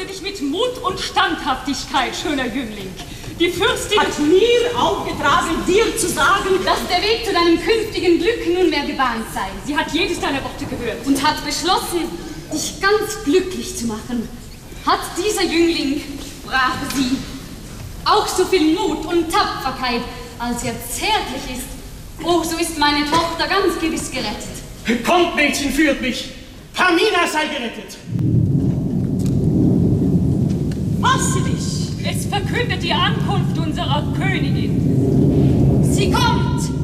Rüste dich mit Mut und Standhaftigkeit, schöner Jüngling. Die Fürstin hat mir aufgetragen, dir zu sagen, dass der Weg zu deinem künftigen Glück nunmehr gebahnt sei. Sie hat jedes deiner Worte gehört. Und hat beschlossen, dich ganz glücklich zu machen. Hat dieser Jüngling, brave sie, auch so viel Mut und Tapferkeit, als er zärtlich ist, oh, so ist meine Tochter ganz gewiss gerettet. Kommt, Mädchen, führt mich. Pamina sei gerettet. Fasse dich! Es verkündet die Ankunft unserer Königin. Sie kommt!